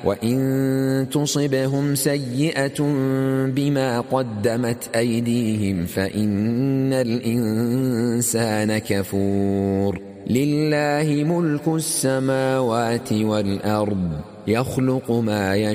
وإن تصبهم سيئة بما قدمت أيديهم فإن الإنسان كفور. لله ملك السماوات والأرض يخلق ما يشاء